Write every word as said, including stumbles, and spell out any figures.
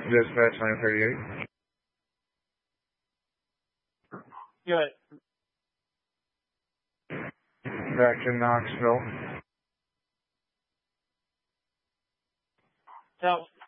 Dispatch nine thirty-eight. Good. Back in Knoxville. So